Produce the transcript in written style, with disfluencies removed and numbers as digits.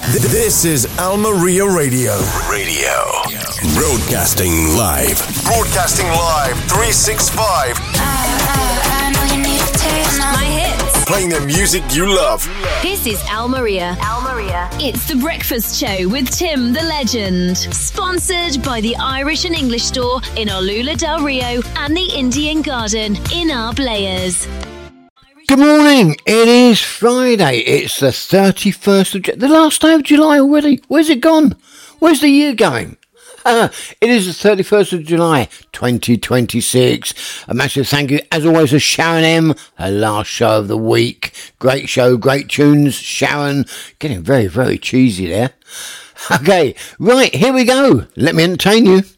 This is Almeria Radio. Broadcasting live. 365. I know you need a taste. My hits. Playing the music you love. This is Almeria. It's the breakfast show with Tim the Legend. Sponsored by the Irish and English store in Olula del Rio and the Indian Garden in Arblayers. Good morning. It is Friday. It's the 31st of July. The last day of July already. Where's it gone? Where's the year going? It is the 31st of July, 2026. A massive thank you, as always, to Sharon M., her last show of the week. Great show, great tunes. Sharon, getting very, very cheesy there. Okay, right, here we go. Let me entertain you.